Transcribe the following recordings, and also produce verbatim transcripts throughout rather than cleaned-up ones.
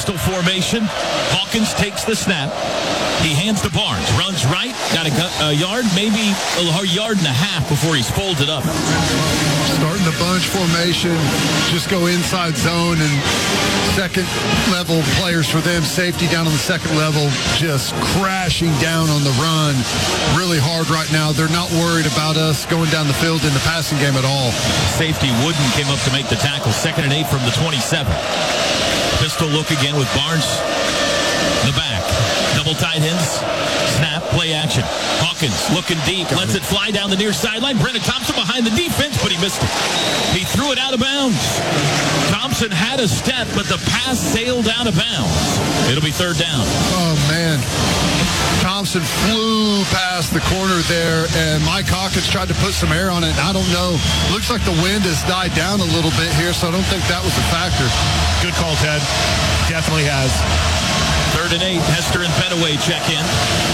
Formation. Hawkins takes the snap. He hands to Barnes. Runs right. Got a, a yard, maybe a yard and a half before he's folded up. Starting the bunch formation. Just go inside zone and second level players for them. Safety down on the second level. Just crashing down on the run. Really hard right now. They're not worried about us going down the field in the passing game at all. Safety Wooden came up to make the tackle. Second and eight from the twenty-seven. Pistol look again with Barnes. The back. Double tight ends. Snap. Play action. Hawkins looking deep. Got lets it. it fly down the near sideline. Brennan Thompson behind the defense, but he missed it. He threw it out of bounds. Thompson had a step, but the pass sailed out of bounds. It'll be third down. Oh, man. Thompson flew past the corner there, and Mike Hawkins tried to put some air on it. I don't know. Looks like the wind has died down a little bit here, so I don't think that was a factor. Good call, Ted. Definitely has. Third and eight. Hester and Petaway check in.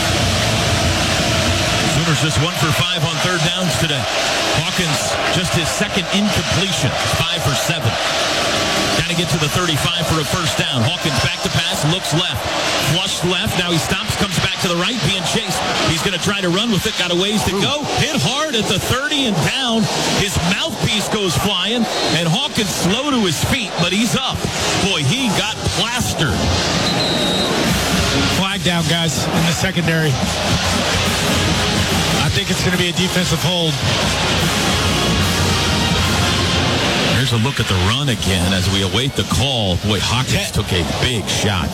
Sooners just one for five on third downs today. Hawkins just his second incompletion. Five for seven. Got to get to the thirty-five for a first down. Hawkins back to pass, looks left. Flushed left. Now he stops, comes back to the right, being chased. He's going to try to run with it. Got a ways to go. Hit hard at the thirty and down. His mouthpiece goes flying, and Hawkins slow to his feet, but he's up. Boy, he got plastered. Flag down, guys, in the secondary. I think it's going to be a defensive hold. Here's a look at the run again as we await the call. Boy, Hawkins took a big shot.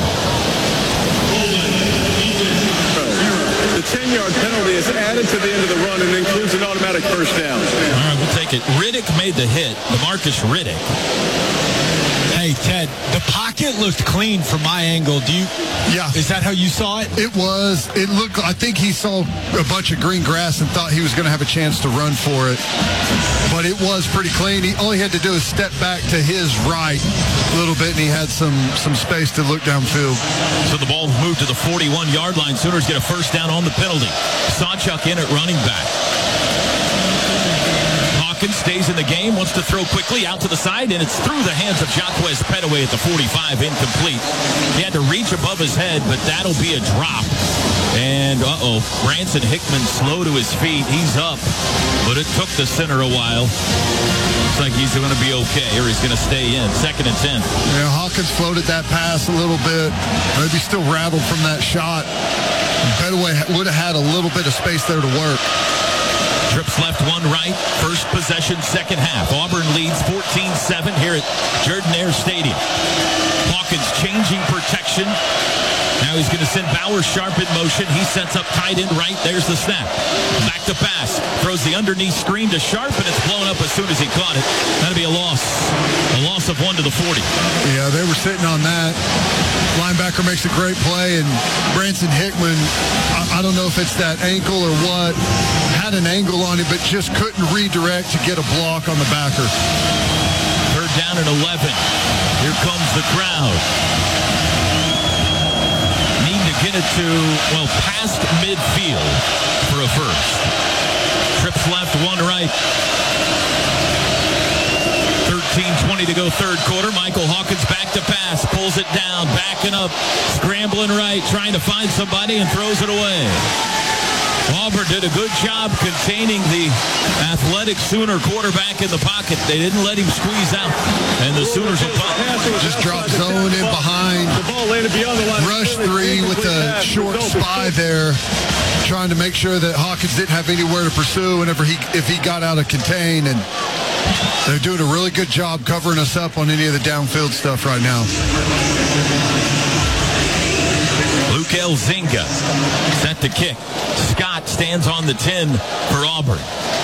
The ten-yard penalty is added to the end of the run and includes an automatic first down. All right, we'll take it. Riddick made the hit. DeMarcus Riddick. Hey, Ted, the pocket looked clean from my angle. Do you? Yeah. Is that how you saw it? It was. It looked. I think he saw a bunch of green grass and thought he was going to have a chance to run for it. But it was pretty clean. He all he had to do is step back to his right a little bit, and he had some some space to look downfield. So the ball moved to the forty-one-yard line. Sooners get a first down on the penalty. Sawchuk in at running back. Hawkins stays in the game, wants to throw quickly out to the side, and it's through the hands of Jaquez Petaway at the forty-five, incomplete. He had to reach above his head, but that'll be a drop. And, uh-oh, Branson Hickman slow to his feet. He's up, but it took the center a while. Looks like he's going to be okay, or he's going to stay in. Second and ten. Yeah, Hawkins floated that pass a little bit. Maybe still rattled from that shot. Petaway would have had a little bit of space there to work. Trips left, one right. First possession, second half. Auburn leads fourteen seven here at Jordan-Hare Stadium. Hawkins changing protection. Now he's going to send Bauer Sharp in motion. He sets up tight end right. There's the snap. Back to pass. Throws the underneath screen to Sharp, and it's blown up as soon as he caught it. That'll be a loss. A loss of one to the forty. Yeah, they were sitting on that. Linebacker makes a great play, and Branson Hickman, I, I don't know if it's that ankle or what, had an angle on it, but just couldn't redirect to get a block on the backer. Third down and eleven. Here comes the crowd. Need to get it to, well, past midfield for a first. Trips left, one right. thirteen twenty to go third quarter. Michael Hawkins back to pass. Pulls it down. Backing up. Scrambling right. Trying to find somebody and throws it away. Auburn did a good job containing the athletic Sooner quarterback in the pocket. They didn't let him squeeze out. And the Sooners will pop. Just drop zone in behind. Rush three with a short spy there. Trying to make sure that Hawkins didn't have anywhere to pursue whenever he, if he got out of contain. And they're doing a really good job covering us up on any of the downfield stuff right now. Luke Elzinga set to kick. Scott stands on the ten for Auburn.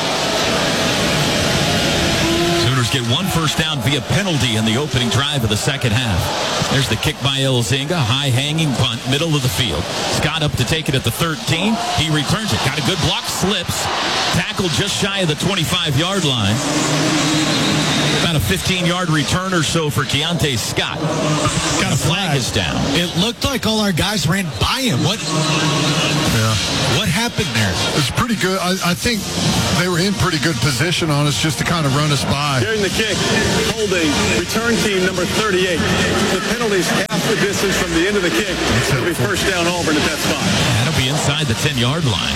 Sooners get one first down via penalty in the opening drive of the second half. There's the kick by Elzinga. High-hanging punt, middle of the field. Scott up to take it at the thirteen. He returns it. Got a good block, slips. Tackle just shy of the twenty-five-yard line. About a fifteen-yard return or so for Keontae Scott. Got a flag. is down. It looked like all our guys ran by him. What? Yeah. What happened there? It's pretty good. I, I think they were in pretty good position on us just to kind of run us by. During the kick, holding return team number thirty-eight. The penalty's half the distance from the end of the kick. It'll be first down Auburn at that spot. That'll be inside the ten-yard line.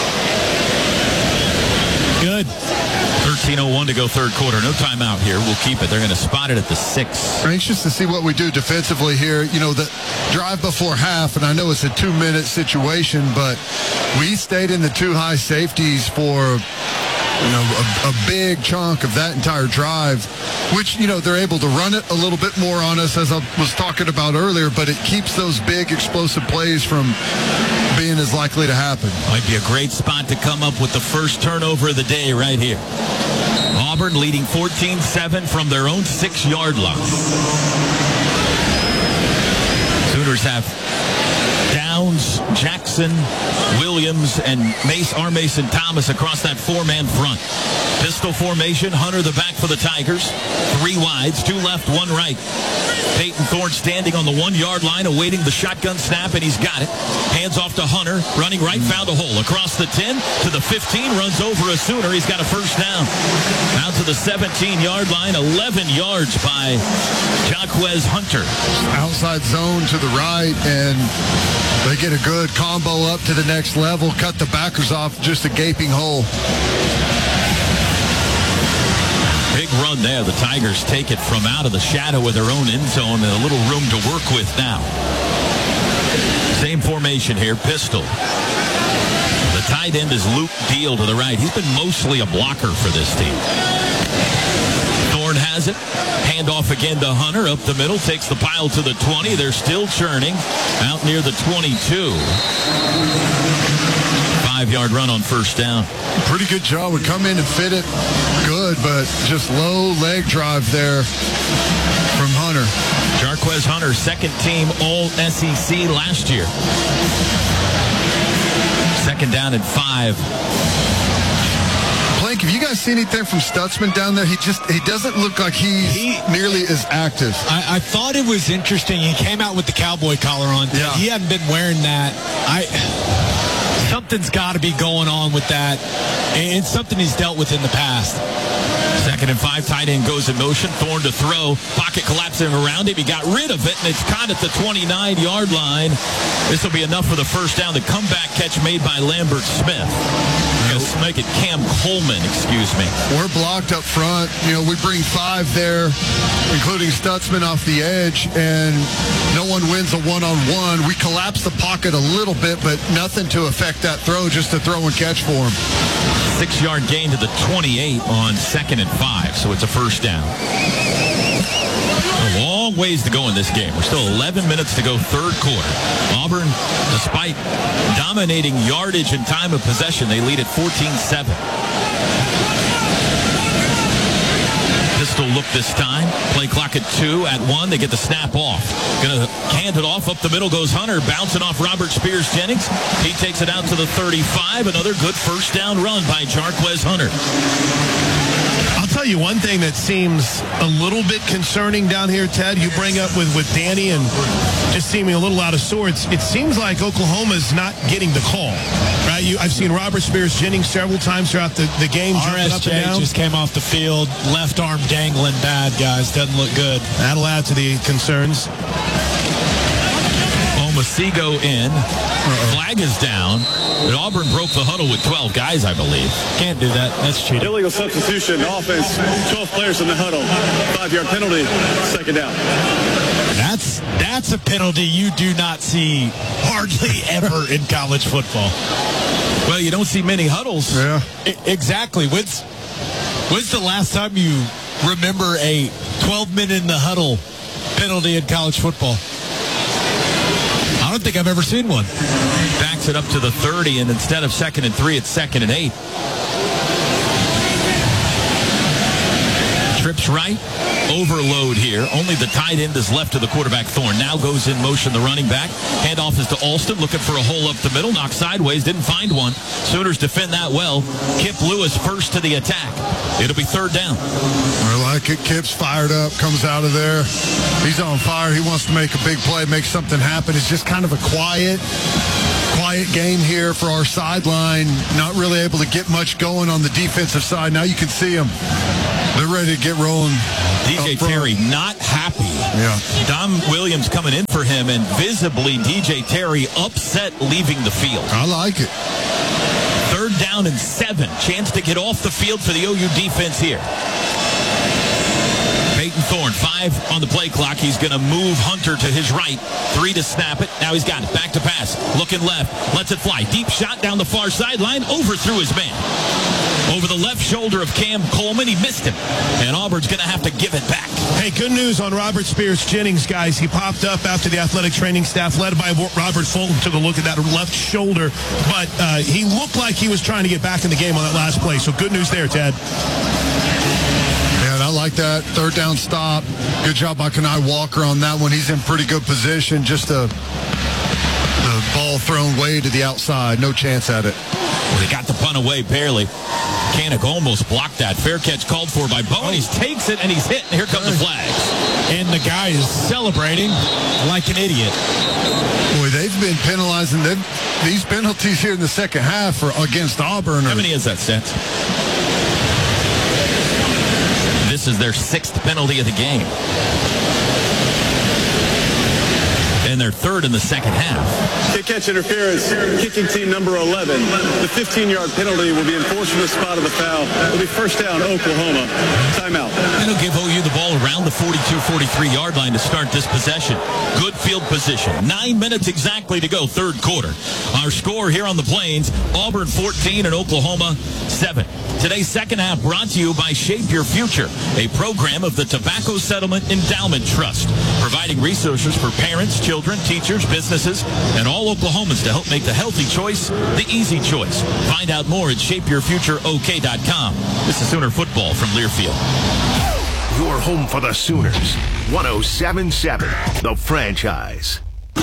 Good. thirteen oh one to go third quarter. No timeout here. We'll keep it. They're going to spot it at the six. I'm anxious to see what we do defensively here. You know, the drive before half, and I know it's a two-minute situation, but we stayed in the two high safeties for, you know, a, a big chunk of that entire drive, which, you know, they're able to run it a little bit more on us, as I was talking about earlier, but it keeps those big explosive plays from being as likely to happen. Might be a great spot to come up with the first turnover of the day right here. Auburn leading fourteen seven from their own six-yard line. Sooners have Downs, Jackson, Williams, and Mace, R. Mason Thomas across that four-man front. Pistol formation, Hunter the back for the Tigers. Three wides, two left, one right. Peyton Thorne standing on the one-yard line awaiting the shotgun snap, and he's got it. Hands off to Hunter, running right, found a hole. Across the ten to the fifteen, runs over a Sooner. He's got a first down. Out to the seventeen-yard line, eleven yards by Jaquez Hunter. Outside zone to the right, and they get a good combo up to the next level, cut the backers off, just a gaping hole. Big run there. The Tigers take it from out of the shadow of their own end zone and a little room to work with now. Same formation here, pistol. The tight end is Luke Deal to the right. He's been mostly a blocker for this team. Thorne has it. Hand off again to Hunter. Up the middle. Takes the pile to the twenty. They're still churning. Out near the twenty-two. Five-yard run on first down. Pretty good job. We come in and fit it good, but just low leg drive there from Hunter. Jarquez Hunter, second team All S E C last year. Second down and five. Plank, have you guys seen anything from Stutzman down there? He just he doesn't look like he's he, nearly as active. I, I thought it was interesting. He came out with the cowboy collar on. Yeah. He hadn't been wearing that. I something's got to be going on with that, and it's something he's dealt with in the past. Second and five, tight end goes in motion. Thorne to throw. Pocket collapsing around him. He got rid of it, and it's caught at the twenty-nine-yard line. This will be enough for the first down. The comeback catch made by Lambert Smith. Let's make it Cam Coleman, excuse me. We're blocked up front. You know, we bring five there, including Stutzman off the edge, and no one wins a one-on-one. We collapse the pocket a little bit, but nothing to affect that throw, just a throw and catch for him. Six-yard gain to the twenty-eight on second and five, so it's a first down. A long ways to go in this game. We're still eleven minutes to go third quarter. Auburn, despite dominating yardage and time of possession, they lead at fourteen seven. Pistol look this time. Play clock at two, at one. They get the snap off. Gonna hand it off. Up the middle goes Hunter, bouncing off Robert Spears-Jennings. He takes it out to the thirty-five. Another good first down run by Jarquez Hunter. I'll tell you one thing that seems a little bit concerning down here, Ted. You bring up with, with Danny and just seeming a little out of sorts. It seems like Oklahoma's not getting the call, right? You, I've seen Robert Spears-Jennings several times throughout the, the game. R S J just came off the field, left arm dangling bad, guys. Doesn't look good. That'll add to the concerns. Omasigo in. Uh-oh. Flag is down. But Auburn broke the huddle with twelve guys, I believe. Can't do that. That's cheating. Illegal substitution. Offense. twelve players in the huddle. Five-yard penalty. Second down. That's that's a penalty you do not see hardly ever in college football. Well, you don't see many huddles. Yeah. I, exactly. When's, when's the last time you remember a twelve-minute in the huddle penalty in college football? I don't think I've ever seen one. Backs it up to the thirty, and instead of second and three, it's second and eight. Trips right. Overload here. Only the tight end is left to the quarterback, Thorne. Now goes in motion the running back. Handoff is to Alston, looking for a hole up the middle. Knocked sideways, didn't find one. Sooners defend that well. Kip Lewis first to the attack. It'll be third down. I like Kipp's fired up, comes out of there. He's on fire. He wants to make a big play, make something happen. It's just kind of a quiet, quiet game here for our sideline. Not really able to get much going on the defensive side. Now you can see them. They're ready to get rolling. D J Terry not happy. Yeah. Dom Williams coming in for him, and visibly D J Terry upset leaving the field. I like it. Third down and seven. Chance to get off the field for the O U defense here. Peyton Thorne, five on the play clock. He's going to move Hunter to his right. Three to snap it. Now he's got it. Back to pass. Looking left. Lets it fly. Deep shot down the far sideline. Overthrew his man. Over the left shoulder of Cam Coleman. He missed him. And Auburn's going to have to give it back. Hey, good news on Robert Spears-Jennings, guys. He popped up after the athletic training staff, led by Robert Fulton, took a look at that left shoulder. But uh, he looked like he was trying to get back in the game on that last play. So good news there, Ted. Yeah, and I like that. Third down stop. Good job by Kanai Walker on that one. He's in pretty good position. Just a, the ball thrown way to the outside. No chance at it. They got the punt away barely. Kanak almost blocked that. Fair catch called for by Bowen. He takes it, and he's hit, and here come the flags. And the guy is celebrating like an idiot. Boy, they've been penalizing them. These penalties here in the second half are against Auburn. How many is that, Seth? This is their sixth penalty of the game. And their third in the second half. Kick catch interference, kicking team number eleven. The fifteen-yard penalty will be enforced from the spot of the foul. It'll be first down, Oklahoma. Timeout. It'll give O U the ball around the forty-two forty-three yard line to start this possession. Good field position. Nine minutes exactly to go, third quarter. Our score here on the Plains, Auburn fourteen and Oklahoma seven. Today's second half brought to you by Shape Your Future, a program of the Tobacco Settlement Endowment Trust, providing resources for parents, children, teachers, businesses, and all Oklahomans to help make the healthy choice the easy choice. Find out more at shape your future o k dot com. This is Sooner Football from Learfield. Your home for the Sooners. one oh seven point seven, The Franchise.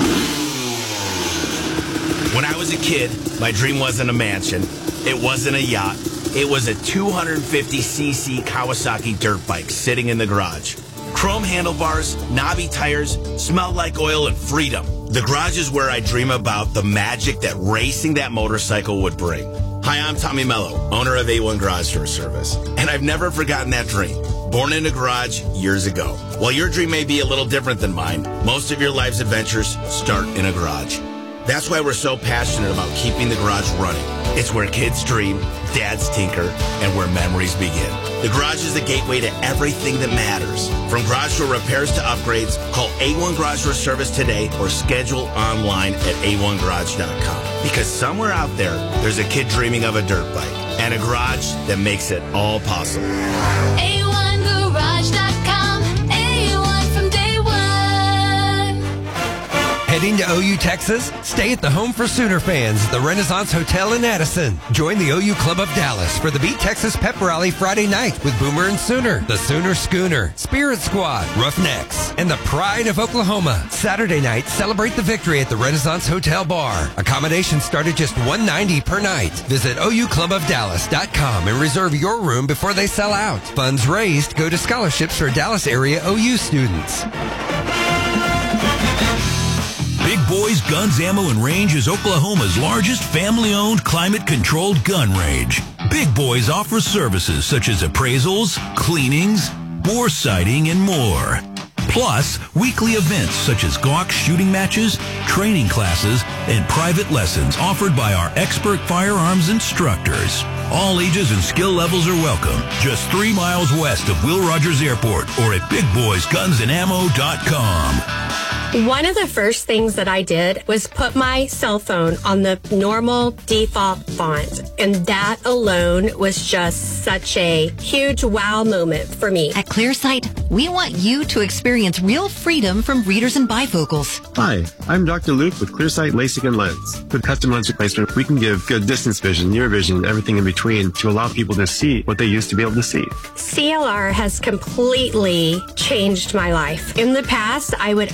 When I was a kid, my dream wasn't a mansion. It wasn't a yacht. It was a two hundred fifty c c Kawasaki dirt bike sitting in the garage. Chrome handlebars, knobby tires, smelled like oil and freedom. The garage is where I dream about the magic that racing that motorcycle would bring. Hi, I'm Tommy Mello, owner of A one Garage Door Service, and I've never forgotten that dream. Born in a garage years ago. While your dream may be a little different than mine, most of your life's adventures start in a garage. That's why we're so passionate about keeping the garage running. It's where kids dream, dads tinker, and where memories begin. The garage is the gateway to everything that matters. From garage door repairs to upgrades, call A one Garage Door Service today or schedule online at a one garage dot com. Because somewhere out there, there's a kid dreaming of a dirt bike and a garage that makes it all possible. a one garage dot com. A one from day one. Heading to O U, Texas? Stay at the home for Sooner fans, the Renaissance Hotel in Addison. Join the O U Club of Dallas for the Beat Texas Pep Rally Friday night with Boomer and Sooner, the Sooner Schooner, Spirit Squad, Roughnecks, and the Pride of Oklahoma. Saturday night, celebrate the victory at the Renaissance Hotel Bar. Accommodations start at just one hundred ninety dollars per night. Visit o u club of dallas dot com and reserve your room before they sell out. Funds raised go to scholarships for Dallas area O U students. Big Boys Guns, Ammo, and Range is Oklahoma's largest family-owned, climate-controlled gun range. Big Boys offers services such as appraisals, cleanings, bore sighting, and more. Plus, weekly events such as Glock shooting matches, training classes, and private lessons offered by our expert firearms instructors. All ages and skill levels are welcome. Just three miles west of Will Rogers Airport or at big boys guns and ammo dot com. One of the first things that I did was put my cell phone on the normal default font, and that alone was just such a huge wow moment for me. At ClearSight, we want you to experience real freedom from readers and bifocals. Hi, I'm Doctor Luke with ClearSight LASIK and Lens. With custom lens replacement, we can give good distance vision, near vision, everything in between to allow people to see what they used to be able to see. C L R has completely changed my life. In the past, I would open up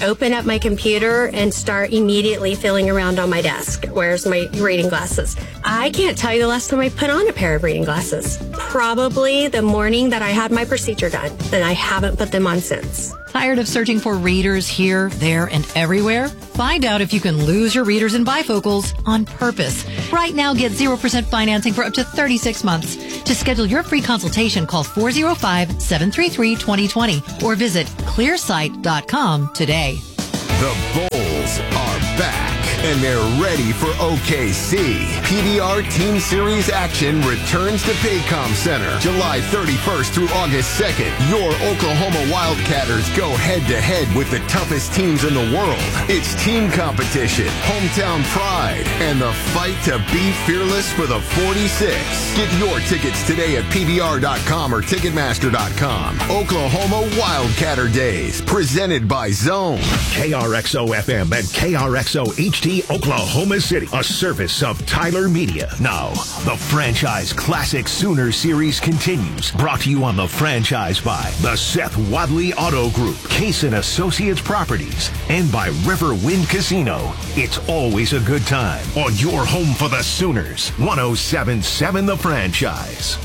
up my computer and start immediately feeling around on my desk. Where's my reading glasses? I can't tell you the last time I put on a pair of reading glasses. Probably the morning that I had my procedure done. And I haven't put them on since. Tired of searching for readers here, there, and everywhere? Find out if you can lose your readers and bifocals on purpose. Right now, get zero percent financing for up to thirty-six months. To schedule your free consultation, call four oh five, seven three three, two oh two oh or visit clear sight dot com today. The Bulls are back, and they're ready for O K C. P B R Team Series action returns to Paycom Center July thirty-first through August second. Your Oklahoma Wildcatters go head-to-head with the toughest teams in the world. It's team competition, hometown pride, and the fight to be fearless for the forty-six. Get your tickets today at P B R dot com or Ticketmaster dot com. Oklahoma Wildcatter Days, presented by Zone. K R X O F M and K R X O H D Oklahoma City, a service of Tyler Media. Now, the Franchise Classic Sooner Series continues, brought to you on the franchise by the Seth Wadley Auto Group, Case and Associates Properties, and by Riverwind Casino. It's always a good time on your home for the Sooners. one oh seven point seven The Franchise.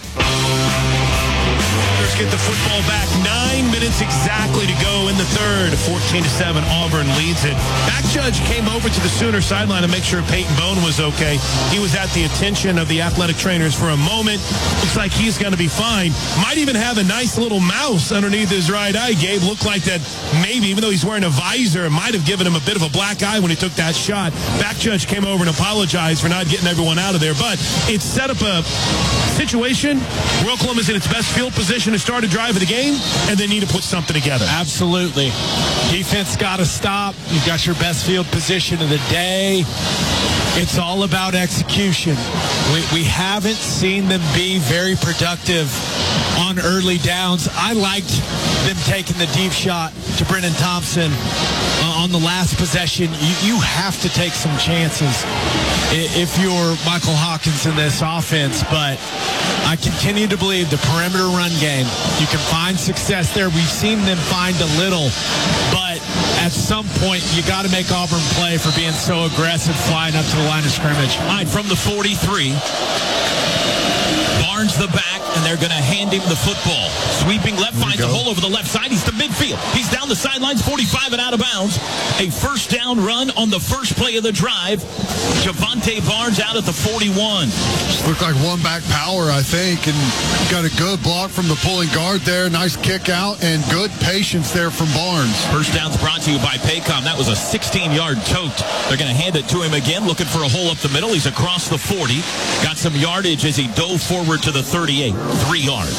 Get the football back. Nine minutes exactly to go in the third. fourteen to seven, Auburn leads it. Back judge came over to the Sooner sideline to make sure Peyton Bone was okay. He was at the attention of the athletic trainers for a moment. Looks like he's going to be fine. Might even have a nice little mouse underneath his right eye. Gabe looked like that maybe, even though he's wearing a visor, it might have given him a bit of a black eye when he took that shot. Back judge came over and apologized for not getting everyone out of there. But it set up a situation where Oklahoma's in its best field position to start a drive of the game, and they need to put something together. Absolutely. Defense got to stop. You've got your best field position of the day. It's all about execution. We, we haven't seen them be very productive on early downs. I liked them taking the deep shot to Brennan Thompson uh, on the last possession. You, you have to take some chances if you're Michael Hawkins in this offense, but I continue to believe the perimeter run game, you can find success there. We've seen them find a little, but at some point, you got to make Auburn play for being so aggressive, flying up to the line of scrimmage. All right, from the forty-three, Barnes the back, and they're going to hand him the football. Sweeping left, finds a hole over the left side. He's to midfield. He's down the sidelines, forty-five and out of bounds. A first down run on the first play of the drive. Javante Barnes out at the forty-one. Just looked like one back power, I think, and got a good block from the pulling guard there. Nice kick out and good patience there from Barnes. First down's brought to you by Paycom. That was a sixteen-yard tote. They're going to hand it to him again, looking for a hole up the middle. He's across the forty. Got some yardage as he dove forward to the thirty-eight. Three yards.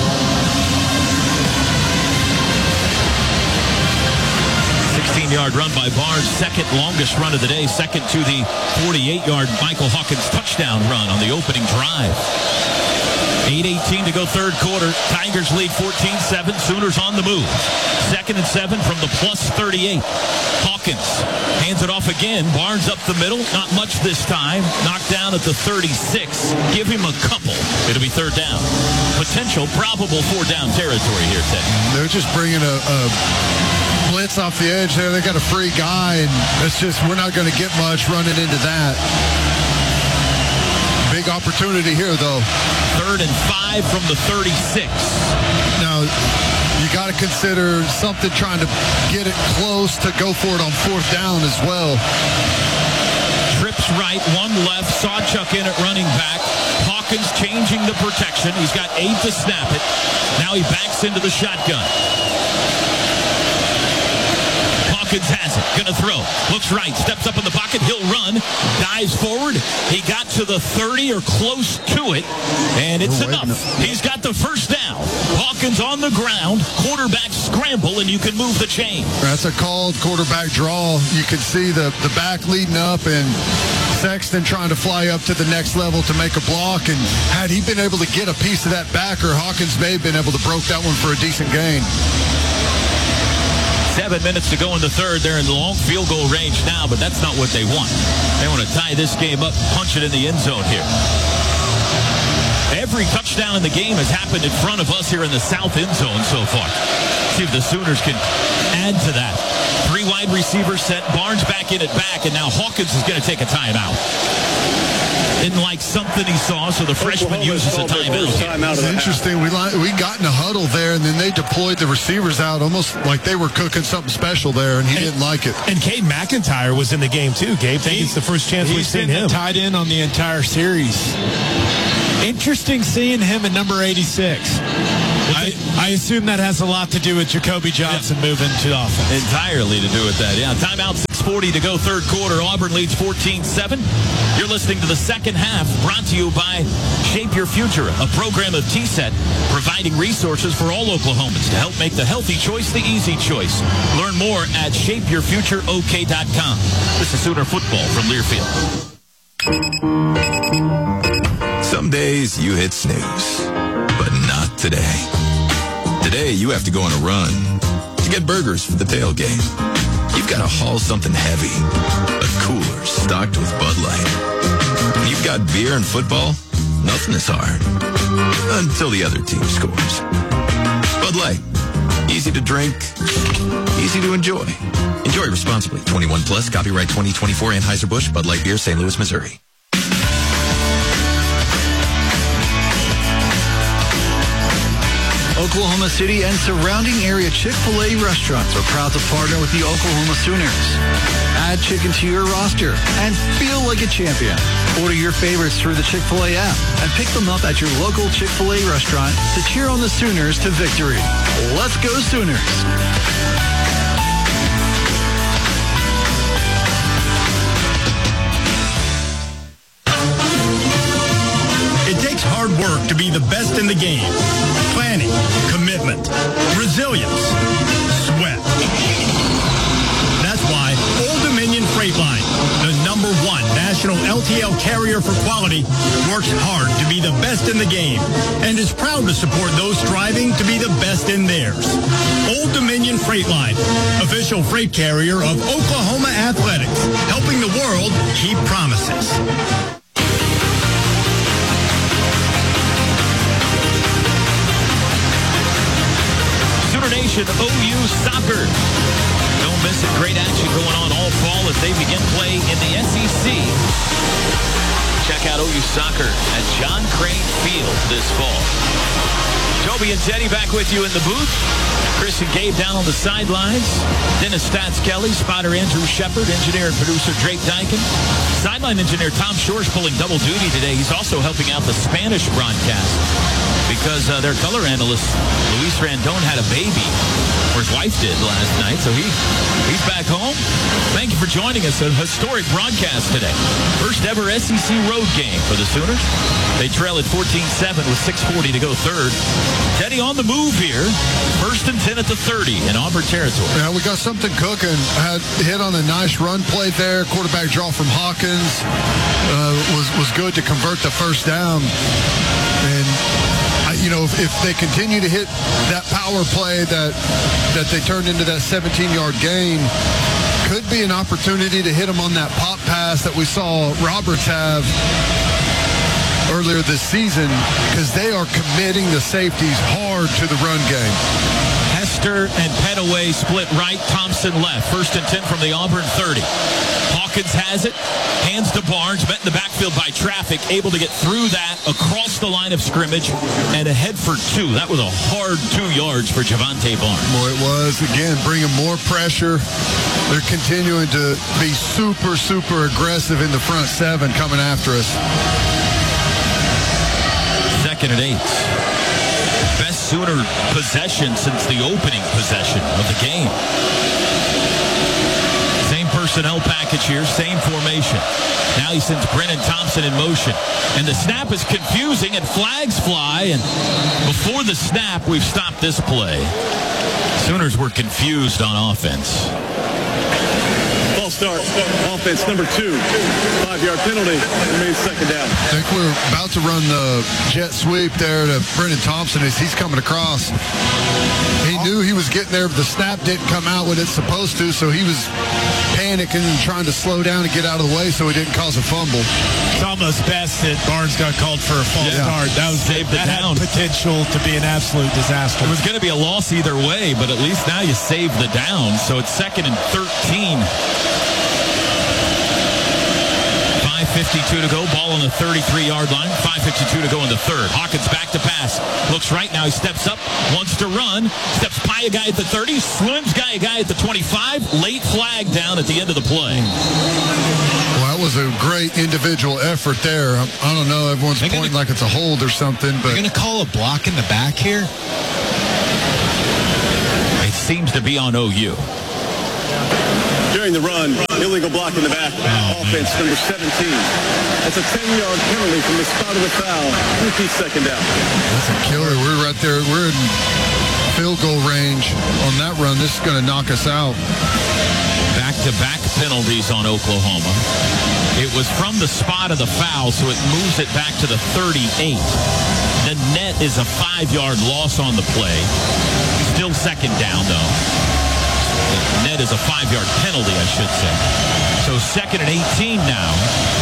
sixteen-yard run by Barnes, second longest run of the day, second to the forty-eight-yard Michael Hawkins touchdown run on the opening drive. eight eighteen to go third quarter. Tigers lead fourteen seven. Sooners on the move. Second and seven from the plus thirty-eight. Hawkins hands it off again. Barnes up the middle. Not much this time. Knocked down at the thirty-six. Give him a couple. It'll be third down. Potential probable four down territory here, Ted. They're just bringing a, a blitz off the edge there. They got a free guy, and it's just, we're not going to get much running into that. Big opportunity here, though. Third and five from the thirty-six. Now, you got to consider something trying to get it close to go for it on fourth down as well. Trips right, one left. Sawchuk in at running back. Hawkins changing the protection. He's got eight to snap it. Now he backs into the shotgun. Hawkins has it. Gonna throw. Looks right. Steps up in the pocket. He'll run. Dives forward. He got to the thirty or close to it. And it's enough. He's got the first down. Hawkins on the ground. Quarterback scramble, and you can move the chain. That's a called quarterback draw. You can see the, the back leading up, and Sexton trying to fly up to the next level to make a block. And had he been able to get a piece of that backer, Hawkins may have been able to broke that one for a decent gain. Seven minutes to go in the third. They're in the long field goal range now, but that's not what they want. They want to tie this game up, punch it in the end zone here. Every touchdown in the game has happened in front of us here in the south end zone so far. See if the Sooners can add to that. Three Three wide receivers set. Barnes back in at back, and now Hawkins is going to take a timeout. Didn't like something he saw, so the freshman uses a timeout. It's interesting. We li- we got in a huddle there, and then they deployed the receivers out almost like they were cooking something special there, and he and, didn't like it. And Cade McIntyre was in the game, too, Gabe. I think it's the first chance we've seen him. He's been tied in on the entire series. Interesting seeing him at number eighty-six. I, I assume that has a lot to do with Jacoby Johnson yeah. moving to offense. Entirely to do with that, yeah. Timeout, six forty to go, third quarter. Auburn leads fourteen seven. You're listening to the second half, brought to you by Shape Your Future, a program of T SET, providing resources for all Oklahomans to help make the healthy choice the easy choice. Learn more at shape your future o k dot com. This is Sooner Football from Learfield. Some days you hit snooze, but not today. Today you have to go on a run to get burgers for the tailgate. You've got to haul something heavy, a cooler stocked with Bud Light. You've got beer and football, nothing is hard, until the other team scores. Bud Light, easy to drink, easy to enjoy. Enjoy responsibly. twenty-one plus, copyright twenty twenty-four, Anheuser-Busch, Bud Light Beer, Saint Louis, Missouri. Oklahoma City and surrounding area Chick-fil-A restaurants are proud to partner with the Oklahoma Sooners. Add chicken to your roster and feel like a champion. Order your favorites through the Chick-fil-A app and pick them up at your local Chick-fil-A restaurant to cheer on the Sooners to victory. Let's go Sooners! It takes hard work to be the best in the game. Planning, commitment, resilience, sweat. That's why Old Dominion Freight Line, the number one national L T L carrier for quality, works hard to be the best in the game and is proud to support those striving to be the best in theirs. Old Dominion Freight Line, official freight carrier of Oklahoma Athletics, helping the world keep promises. Nation O U Soccer. Don't miss it. Great action going on all fall as they begin play in the S E C. Check out O U Soccer at John Crane Field this fall. Toby and Teddy back with you in the booth. Chris and Gabe down on the sidelines. Dennis Stats Kelly, spotter Andrew Shepard, engineer and producer Drake Dykin. Sideline engineer Tom Shore's pulling double duty today. He's also helping out the Spanish broadcast because uh, their color analyst, Luis Randon, had a baby, or his wife did last night, so he he's back home. Thank you for joining us. A historic broadcast today. First ever S E C road game for the Sooners. They trail at fourteen seven with six forty to go third. Teddy on the move here. First and ten at the thirty in Auburn territory. Yeah, we got something cooking. Had hit on a nice run play there. Quarterback draw from Hawkins uh, was, was good to convert the first down. And you know, if, if they continue to hit that power play that that they turned into that seventeen-yard gain, could be an opportunity to hit them on that pop pass that we saw Roberts have earlier this season, because they are committing the safeties hard to the run game. Hester and Petaway split right, Thompson left. First and ten from the Auburn thirty. Hawkins has it, hands to Barnes, met in the backfield by traffic, able to get through that, across the line of scrimmage, and ahead for two. That was a hard two yards for Javante Barnes. Boy, it was. Again, bringing more pressure. They're continuing to be super, super aggressive in the front seven coming after us. Second and eight. Best Sooner possession since the opening possession of the game. Same personnel package here, same formation. Now he sends Brennan Thompson in motion. And the snap is confusing and flags fly. And before the snap, we've stopped this play. Sooners were confused on offense. False start. Offense number two. Five-yard penalty. Remains second down. I think we're about to run the jet sweep there to Brennan Thompson as he's coming across. He knew he was getting there, but the snap didn't come out when it's supposed to, so he was panicking and trying to slow down and get out of the way so he didn't cause a fumble. It's almost best that Barnes got called for a false Yeah. start. That was Saved the that down. had potential to be an absolute disaster. It was going to be a loss either way, but at least now you save the down. So it's second and thirteen. five fifty-two to go. Ball on the thirty-three-yard line. five fifty-two to go in the third. Hawkins back to pass. Looks right now. He steps up. Wants to run. Steps by a guy at the thirty. Swims guy a guy at the twenty-five. Late flag down at the end of the play. Well, that was a great individual effort there. I, I don't know. Everyone's They're pointing gonna- like it's a hold or something, but They're going to call a block in the back here? It seems to be on O U. During the run, illegal block in the back. Offense number seventeen. That's a ten-yard penalty from the spot of the foul. Repeat second down. that's a killer. We're right there. We're in field goal range on that run. This is going to knock us out. Back-to-back penalties on Oklahoma. It was from the spot of the foul, so it moves it back to the thirty-eight. The net is a five-yard loss on the play. Still second down, though. The net is a five-yard penalty, I should say. So second and eighteen now.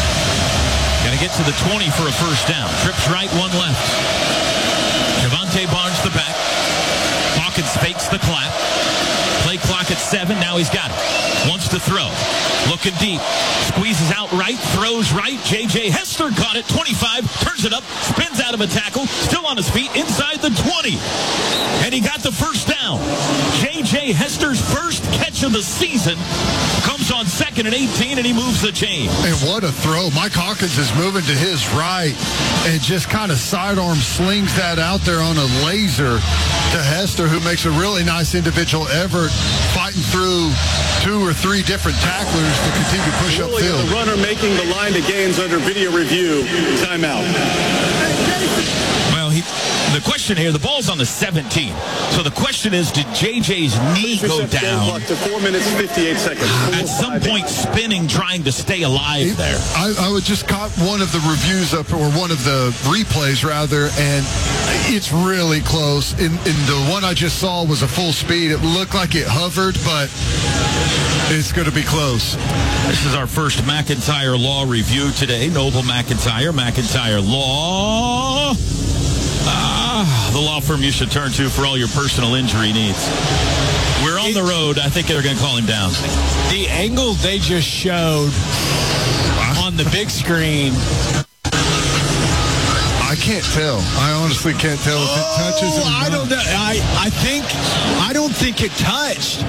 Got to get to the twenty for a first down. Trips right, one left. Javante Barnes the back. Hawkins fakes the clap. Play clock at seven. Now he's got it. Wants to throw. Looking deep. Squeezes out right. Throws right. J J Hester caught it. twenty-five. Turns it up. Spins out of a tackle. Still on his feet inside the twenty. And he got the first down. J J Hester's first catch of the season comes on second and eighteen, and he moves the chain. And what a throw. Mike Hawkins is moving to his right and just kind of sidearm slings that out there on a laser to Hester, who makes a really nice individual effort fighting through two or three different tacklers to continue to push Ruling upfield. the runner making the line to gains under video review. Timeout. Well, he, the question here, the ball's on the seventeen. So the question is, did J J's knee go Reset game down? clock to four minutes, fifty-eight seconds. At some point, spinning, trying to stay alive there. I, I would just caught one of the reviews up, or one of the replays rather, and it's really close. And, and the one I just saw was a full speed. It looked like it hovered, but it's going to be close. This is our first McIntyre Law review today. Noble McIntyre, McIntyre Law. Ah, the law firm you should turn to for all your personal injury needs. We're on the road. I think they're going to call him down. The angle they just showed on the big screen. I can't tell. I honestly can't tell if it touches him. Oh, I don't know. I, I think, I don't think it touched.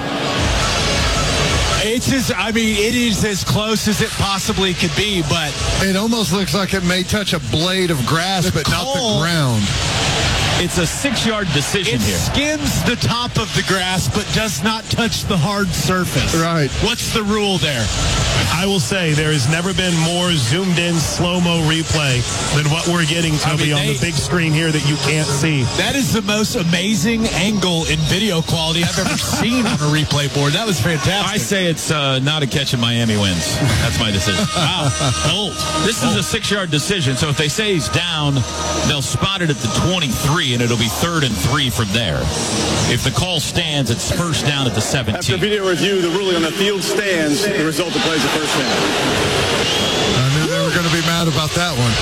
It's as, I mean, it is as close as it possibly could be, but it almost looks like it may touch a blade of grass, but not the ground. It's a six-yard decision it here. Skims the top of the grass, but does not touch the hard surface. Right. What's the rule there? I will say there has never been more zoomed in slow-mo replay than what we're getting, Toby, I mean, on they, the big screen here that you can't see. That is the most amazing angle in video quality I've ever seen on a replay board. That was fantastic. I say it's uh, not a catch and Miami wins. That's my decision. Wow. Bold. This is a six-yard decision, so if they say he's down, they'll spot it at the twenty-three, and it'll be third and three from there. If the call stands, it's first down at the seventeen. After video review, the ruling on the field stands. The result of plays the first down. I knew they were going to be mad about that one.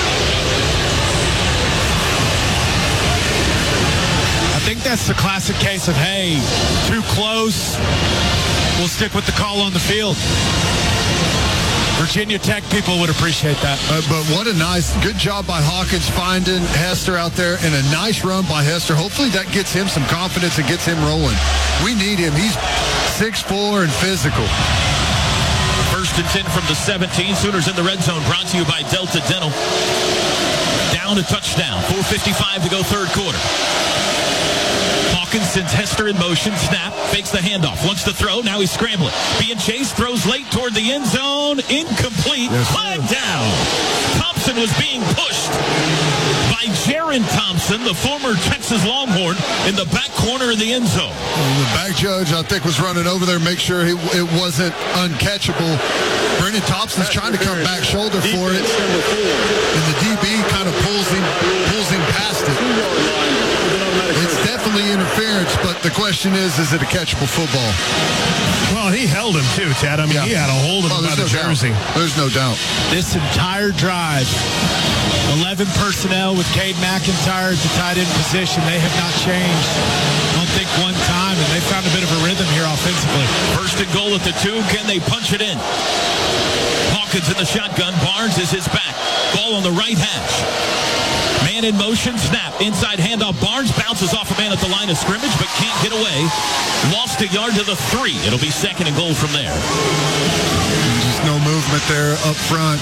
I think that's the classic case of, hey, too close. We'll stick with the call on the field. Virginia Tech people would appreciate that. Uh, but what a nice, good job by Hawkins finding Hester out there, and a nice run by Hester. Hopefully that gets him some confidence and gets him rolling. We need him. He's six foot four and physical. First and ten from the seventeen. Sooners in the red zone, brought to you by Delta Dental. Down a touchdown. four fifty-five to go third quarter. Hawkins sends Hester in motion. Snap. Fakes the handoff. Wants to throw. Now he's scrambling. Being chased. Throws late toward the end zone. Incomplete. Yes, Flag down. Thompson was being pushed by Jaron Thompson, the former Texas Longhorn, in the back corner of the end zone. And the back judge, I think, was running over there, make sure he, it wasn't uncatchable. Brendan Thompson's trying to come back shoulder for it, and the D B kind of pulls him, pulls him past it. It's definitely interference, but the the question is, is it a catchable football? Well, he held him too, Ted. I mean, Yeah. he had a hold of Oh, him by the there's no doubt. jersey. There's no doubt. This entire drive, eleven personnel with Cade McIntyre at the tight end position. They have not changed, I don't think, one time, and they found a bit of a rhythm here offensively. First and goal at the two. Can they punch it in? Hawkins in the shotgun. Barnes is his back. Ball on the right hash. Man in motion. Snap. Inside handoff. Barnes bounces off a man at the line of scrimmage, but can't get away. Lost a yard to the three. It'll be second and goal from there. Just no movement there up front.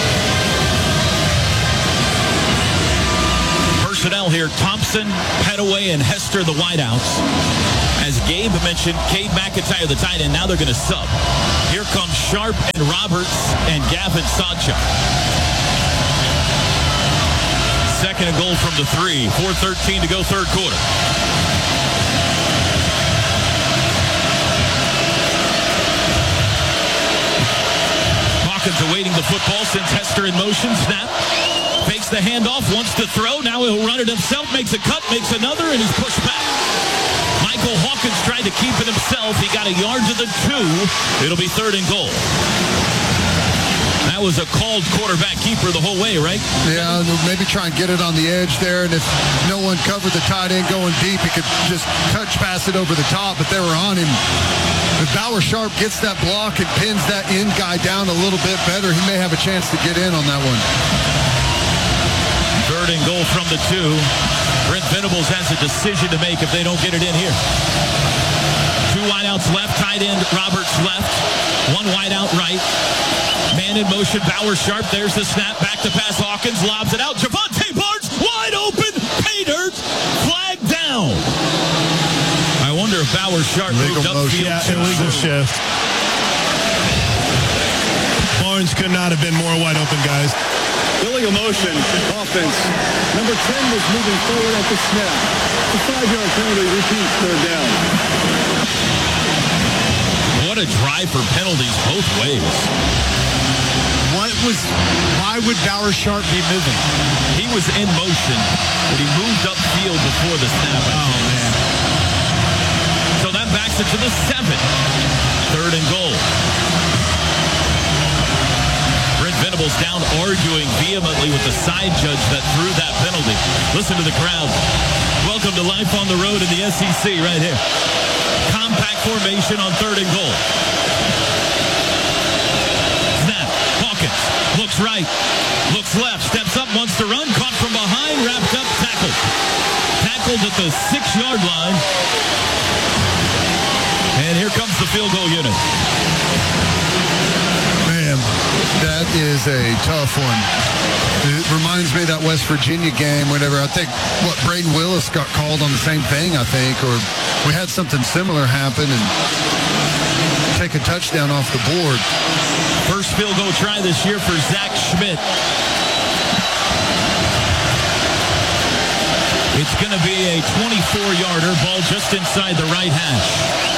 Personnel here. Thompson, Petaway, and Hester, the wideouts. As Gabe mentioned, Cade McIntyre, the tight end. Now they're going to sub. Here comes Sharp and Roberts and Gavin Sancha. Second and goal from the three. four thirteen to go, third quarter. Hawkins awaiting the football, sends Hester in motion. Snap. Fakes the handoff, wants to throw. Now he'll run it himself, makes a cut, makes another, and he's pushed back. Michael Hawkins tried to keep it himself. He got a yard to the two. It'll be third and goal. That was a called quarterback keeper the whole way, right? Yeah, maybe try and get it on the edge there, and if no one covered the tight end going deep, he could just touch pass it over the top, but they were on him. If Bauer Sharp gets that block and pins that end guy down a little bit better, he may have a chance to get in on that one. Third and goal from the two. Brent Venables has a decision to make if they don't get it in here. Two wideouts left, tight end Roberts left, one wideout right. Man in motion, Bauer Sharp, there's the snap, back to pass, Hawkins lobs it out, Javante Barnes, wide open, pay dirt, flag down. I wonder if Bauer Sharp Illegal moved motion. upfield. Yeah, illegal shift. Barnes could not have been more wide open, guys. Illegal motion, offense. Number ten was moving forward at the snap. The five-yard penalty repeats, third down. What a drive for penalties both ways. What was, why would Bauer Sharp be moving? He was in motion, but he moved upfield before the snap. Oh, man. So that backs it to the seven. Third and goal. Brent Venables down arguing vehemently with the side judge that threw that penalty. Listen to the crowd. Welcome to Life on the Road in the S E C right here. Compact formation on third and goal. Snap. Hawkins looks right, looks left, steps up, wants to run, caught from behind, wrapped up, tackled. Tackled at the six-yard line. And here comes the field goal unit. Man, that is a tough one. It reminds me of that West Virginia game whenever I think, what, Braden Willis got called on the same thing, I think, or we had something similar happen and take a touchdown off the board. First field goal try this year for Zach Schmidt. It's going to be a twenty-four-yarder, ball just inside the right hash.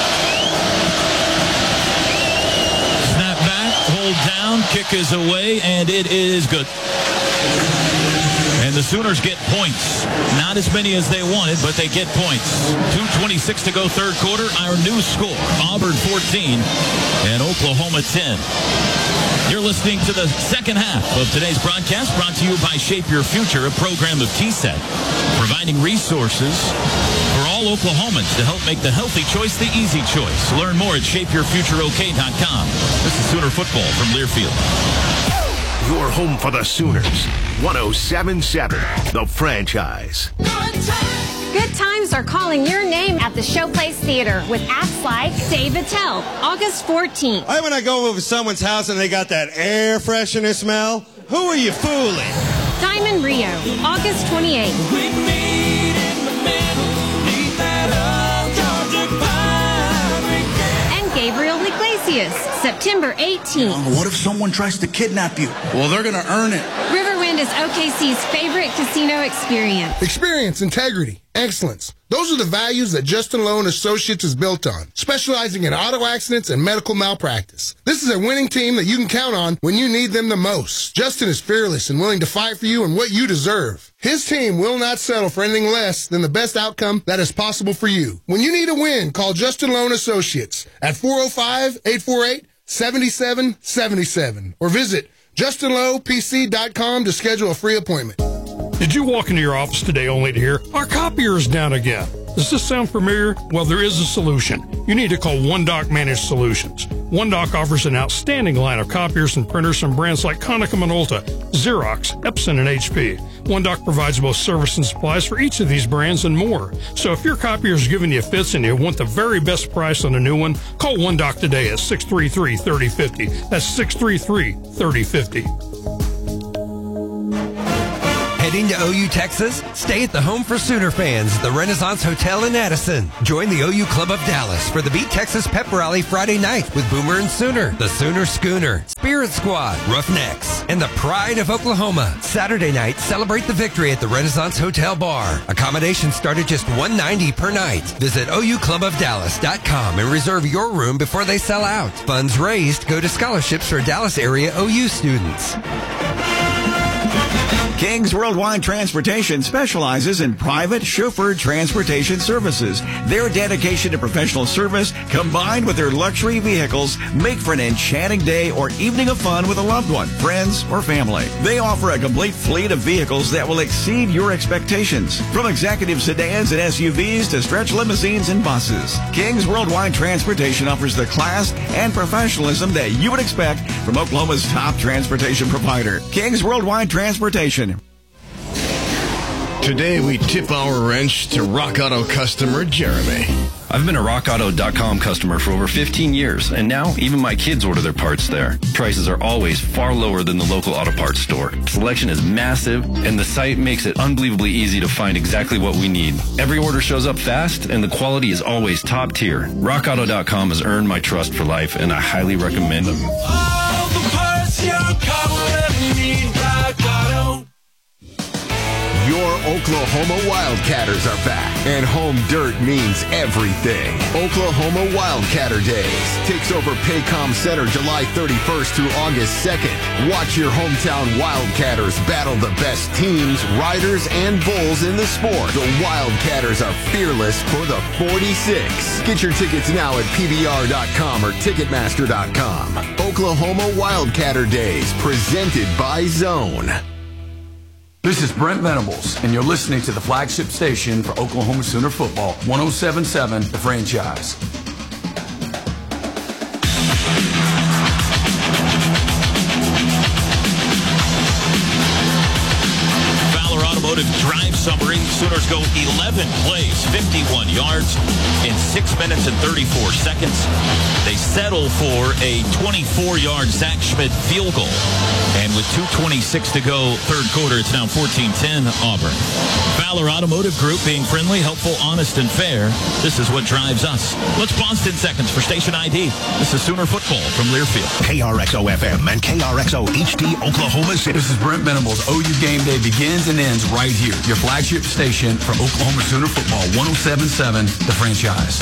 Snap back, hold down, kick is away, and it is good. And the Sooners get points. Not as many as they wanted, but they get points. two twenty-six to go, third quarter. Our new score, Auburn fourteen and Oklahoma ten. You're listening to the second half of today's broadcast, brought to you by Shape Your Future, a program of T SET, providing resources for all Oklahomans to help make the healthy choice the easy choice. Learn more at shape your future o k dot com. This is Sooner Football from Learfield. Your home for the Sooners. one oh seven point seven, The Franchise. Good times are calling your name at the Showplace Theater with acts like Dave Attell, August fourteenth. Hey, when I go over to someone's house and they got that air freshener smell, who are you fooling? Diamond Rio, August twenty-eighth. We meet in the middle, need that old Georgia pine. And Gabriel Iglesias, September eighteenth. What if someone tries to kidnap you? Well, they're going to earn it. Riverwind is O K C's favorite casino experience. Experience, integrity, excellence. Those are the values that Justin Lowe and Associates is built on, specializing in auto accidents and medical malpractice. This is a winning team that you can count on when you need them the most. Justin is fearless and willing to fight for you and what you deserve. His team will not settle for anything less than the best outcome that is possible for you. When you need a win, call Justin Loan Associates at four oh five, eight four eight, seven seven seven seven or visit justin low p c dot com to schedule a free appointment. Did you walk into your office today only to hear, our copier is down again? Does this sound familiar? Well, there is a solution. You need to call OneDoc Managed Solutions. OneDoc offers an outstanding line of copiers and printers from brands like Konica Minolta, Xerox, Epson, and H P. OneDoc provides both service and supplies for each of these brands and more. So if your copier is giving you fits and you want the very best price on a new one, call OneDoc today at six three three, three oh five oh. That's six three three, three oh five oh. Heading to O U, Texas? Stay at the Home for Sooner fans, the Renaissance Hotel in Addison. Join the O U Club of Dallas for the Beat Texas Pep Rally Friday night with Boomer and Sooner, the Sooner Schooner, Spirit Squad, Roughnecks, and the Pride of Oklahoma. Saturday night, celebrate the victory at the Renaissance Hotel Bar. Accommodations start at just one hundred ninety dollars per night. Visit O U club of dallas dot com and reserve your room before they sell out. Funds raised go to scholarships for Dallas area O U students. King's Worldwide Transportation specializes in private chauffeured transportation services. Their dedication to professional service, combined with their luxury vehicles, make for an enchanting day or evening of fun with a loved one, friends, or family. They offer a complete fleet of vehicles that will exceed your expectations, from executive sedans and S U Vs to stretch limousines and buses. King's Worldwide Transportation offers the class and professionalism that you would expect from Oklahoma's top transportation provider. King's Worldwide Transportation. Today, we tip our wrench to Rock Auto customer Jeremy. I've been a rock auto dot com customer for over fifteen years, and now even my kids order their parts there. Prices are always far lower than the local auto parts store. Selection is massive, and the site makes it unbelievably easy to find exactly what we need. Every order shows up fast, and the quality is always top tier. rock auto dot com has earned my trust for life, and I highly recommend them. All the parts your car will ever need, Rock Auto. Your Oklahoma Wildcatters are back, and home dirt means everything. Oklahoma Wildcatter Days takes over Paycom Center July thirty-first through August second. Watch your hometown Wildcatters battle the best teams, riders, and bulls in the sport. The Wildcatters are fearless for the forty-six. Get your tickets now at P B R dot com or Ticketmaster dot com. Oklahoma Wildcatter Days, presented by Zone. This is Brent Venables, and you're listening to the flagship station for Oklahoma Sooner football, one oh seven point seven The Franchise. Fowler Automotive drive summary. Sooners go eleven plays, fifty-one yards in six minutes and thirty-four seconds. They settle for a twenty-four-yard Zach Schmidt field goal. And with two twenty-six to go, third quarter, it's now fourteen ten Auburn. Fowler Automotive Group, being friendly, helpful, honest, and fair. This is what drives us. Let's pause ten seconds for station I D. This is Sooner football from Learfield. K R X O F M and K R X O H D Oklahoma City. This is Brent Venables. O U game day begins and ends right here. Your flagship station for Oklahoma Sooner football, one oh seven point seven The Franchise.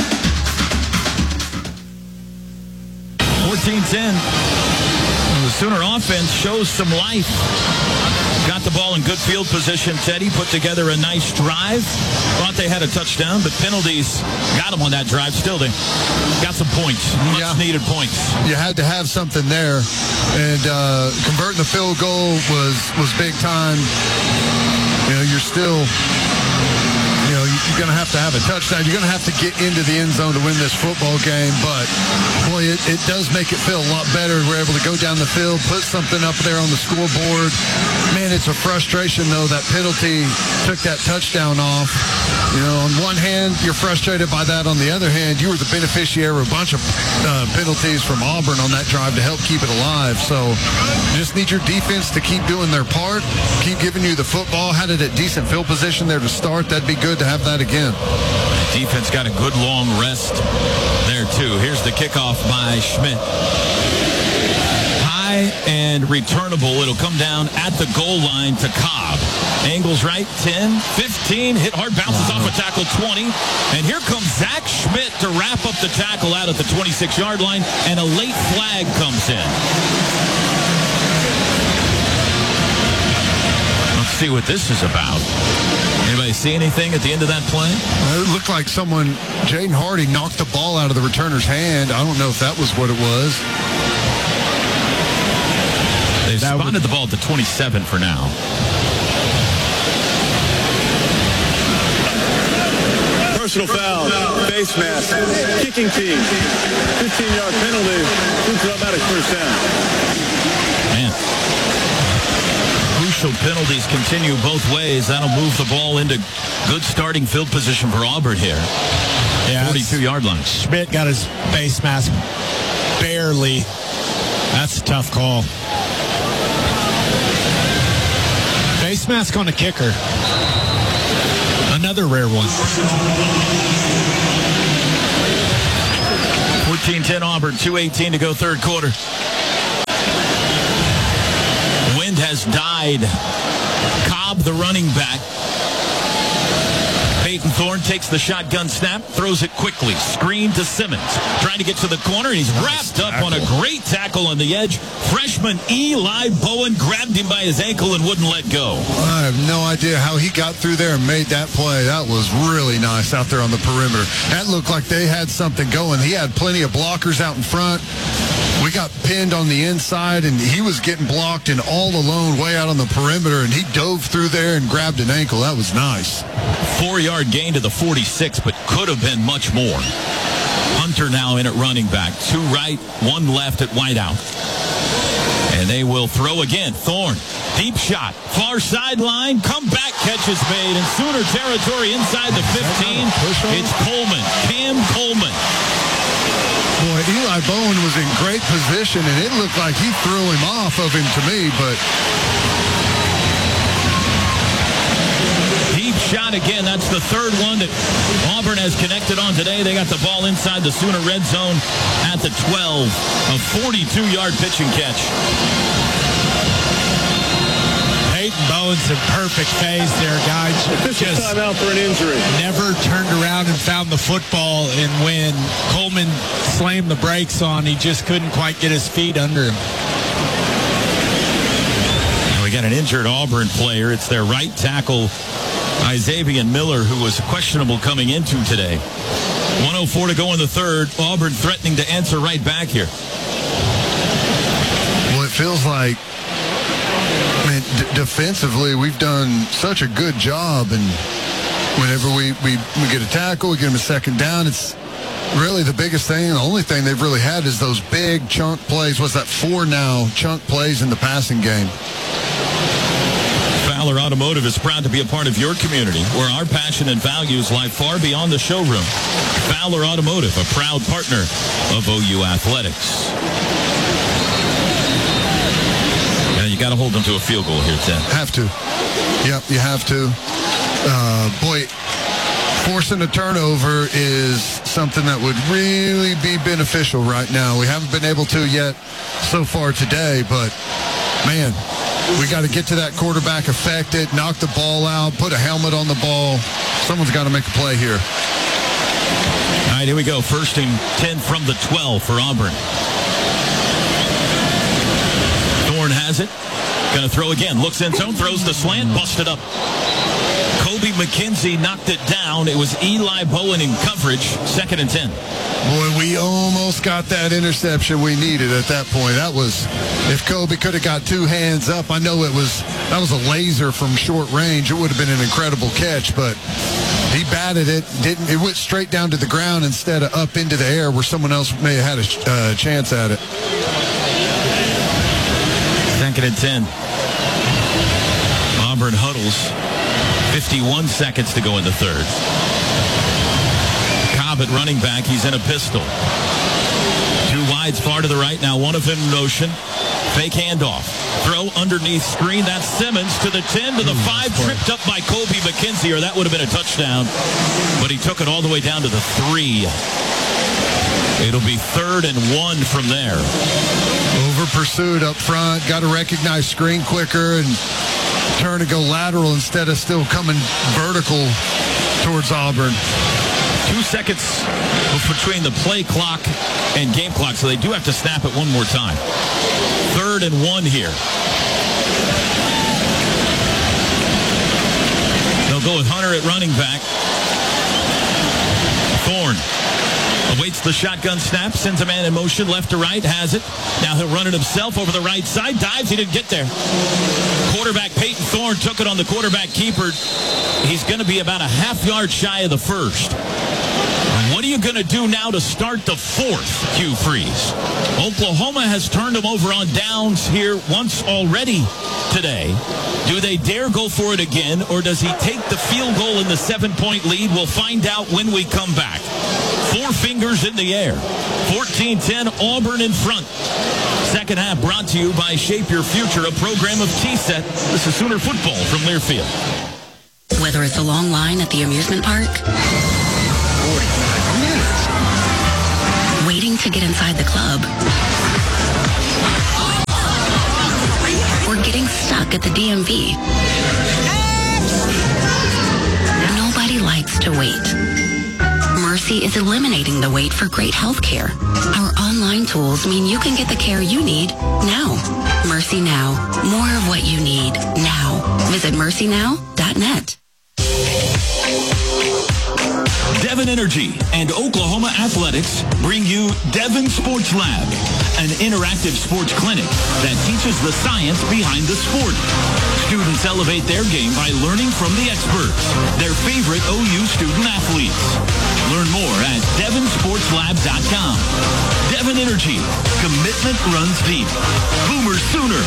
fourteen ten. The Sooner offense shows some life. Got the ball in good field position. Teddy put together a nice drive. Thought they had a touchdown, but penalties got them on that drive. Still, they got some points. Much yeah. needed points. You had to have something there. And uh, converting the field goal was, was big time. You know, you're still... You know, you're going to have to have a touchdown. You're going to have to get into the end zone to win this football game. But, boy, it, it does make it feel a lot better. We're able to go down the field, put something up there on the scoreboard. Man, it's a frustration, though, that penalty took that touchdown off. You know, on one hand, you're frustrated by that. On the other hand, you were the beneficiary of a bunch of uh, penalties from Auburn on that drive to help keep it alive. So you just need your defense to keep doing their part, keep giving you the football. Had it at decent field position there to start. That'd be good to have that again. Defense got a good long rest there, too. Here's the kickoff by Schmidt. High and returnable. It'll come down at the goal line to Cobb. Angles right, ten, fifteen, hit hard, bounces wow. off a tackle, twenty. And here comes Zach Schmidt to wrap up the tackle out at the twenty-six-yard line, and a late flag comes in. see what this is about. Anybody see anything at the end of that play? Uh, it looked like someone, Jaden Hardy, knocked the ball out of the returner's hand. I don't know if that was what it was. They've spotted the ball at the twenty-seven for now. Personal foul, face mask, kicking team, fifteen-yard penalty, automatic first down. Man. Crucial penalties continue both ways. That'll move the ball into good starting field position for Auburn here. Yeah, forty-two-yard line. Schmidt got his face mask barely. That's a tough call. Face mask on a kicker. Another rare one. fourteen ten Auburn, two eighteen to go third quarter. Wind has died. Cobb, the running back. Peyton Thorne takes the shotgun snap, throws it quickly. Screen to Simmons. Trying to get to the corner. He's wrapped up on a great tackle on the edge. Freshman Eli Bowen grabbed him by his ankle and wouldn't let go. I have no idea how he got through there and made that play. That was really nice out there on the perimeter. That looked like they had something going. He had plenty of blockers out in front. We got pinned on the inside, and he was getting blocked and all alone way out on the perimeter, and he dove through there and grabbed an ankle. That was nice. Four-yard gain to the forty-six, but could have been much more. Hunter now in at running back. Two right, one left at wideout. And they will throw again. Thorne, deep shot, far sideline, comeback catch is made in Sooner territory inside the fifteen. It's Coleman, Cam Coleman. Boy, Eli Bowen was in great position, and it looked like he threw him off of him to me, but... Deep shot again. That's the third one that Auburn has connected on today. They got the ball inside the Sooner red zone at the twelve. A forty-two-yard pitch and catch. Peyton Bowen's in perfect phase there, guys. Just timeout for an injury. Never turned around and found the football, and when Coleman slammed the brakes on, he just couldn't quite get his feet under him. Now we got an injured Auburn player. It's their right tackle, Isaiah Miller, who was questionable coming into today. one oh four to go in the third. Auburn threatening to answer right back here. Well, it feels like Man, d- defensively, we've done such a good job, and whenever we, we, we get a tackle, we get them a second down, it's really the biggest thing. The only thing they've really had is those big chunk plays. What's that, four now chunk plays in the passing game? Fowler Automotive is proud to be a part of your community, where our passion and values lie far beyond the showroom. Fowler Automotive, a proud partner of O U Athletics. You got to hold them to a field goal here, Ted. Have to. Yep, you have to. Uh, boy, forcing a turnover is something that would really be beneficial right now. We haven't been able to yet so far today, but, man, we got to get to that quarterback, affect it, knock the ball out, put a helmet on the ball. Someone's got to make a play here. All right, here we go. First and ten from the twelve for Auburn. Thorne has it. Going to throw again. Looks in zone, throws the slant, busted up. Kobe McKenzie knocked it down. It was Eli Bowen in coverage. Second and ten. Boy, we almost got that interception we needed at that point. That was, if Kobe could have got two hands up, I know it was, that was a laser from short range. It would have been an incredible catch, but he batted it. Didn't, it went straight down to the ground instead of up into the air where someone else may have had a uh, chance at it. Second and ten. Auburn huddles. fifty-one seconds to go in the third. Cobb at running back. He's in a pistol. Two wides far to the right. Now one of them in motion. Fake handoff. Throw underneath screen. That's Simmons to the ten, to the five. Tripped up by Kobe McKenzie, or that would have been a touchdown. But he took it all the way down to the three. It'll be third and one from there. Over pursued up front. Got to recognize screen quicker and turn and go lateral instead of still coming vertical towards Auburn. Two seconds between the play clock and game clock, so they do have to snap it one more time. Third and one here. They'll go with Hunter at running back. Thorne awaits the shotgun snap, sends a man in motion, left to right, has it. Now he'll run it himself over the right side, dives, he didn't get there. Quarterback Peyton Thorne took it on the quarterback keeper. He's going to be about a half yard shy of the first. What are you going to do now to start the fourth, Hugh Freeze? Oklahoma has turned them over on downs here once already today. Do they dare go for it again, or does he take the field goal in the seven-point lead? We'll find out when we come back. Four fingers in the air. fourteen ten, Auburn in front. Second half brought to you by Shape Your Future, a program of T-Set. This is Sooner football from Learfield. Whether it's a long line at the amusement park, forty-five minutes, waiting to get inside the club, or getting stuck at the D M V. Nobody likes to wait. Mercy is eliminating the wait for great health care. Our online tools mean you can get the care you need now. Mercy Now. More of what you need now. Visit mercy now dot net. Devon Energy and Oklahoma Athletics bring you Devon Sports Lab, an interactive sports clinic that teaches the science behind the sport. Students elevate their game by learning from the experts, their favorite O U student athletes. Learn more at devon sports lab dot com. Devon Energy. Commitment runs deep. Boomer Sooner.